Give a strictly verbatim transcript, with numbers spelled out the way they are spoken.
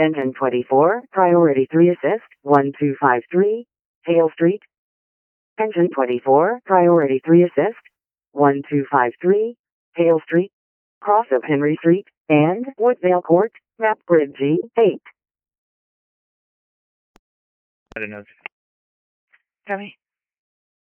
Engine twenty-four, Priority three Assist, one two five three, Hale Street. Engine twenty-four, Priority three Assist, one two five three, Hale Street, cross of Henry Street, and Woodvale Court, map grid G eight. I don't know. Tell me.